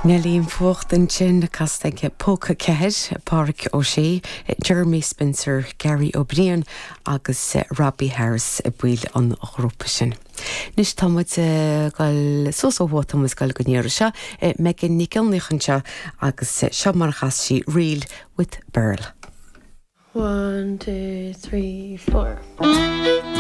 Nelíon fuachtain sin na castaige Póca Cehead, Pádraic Ó Sé, Jeremy Spencer, Gary O'Brien agus Robbie Harris a buil an grúpa sin. Nis táid gáil sósóhótamas gáil go níir se, Megan Nicholnichan se agus seo mar chas sí Reel with Burl. 1, 2, 3, 4.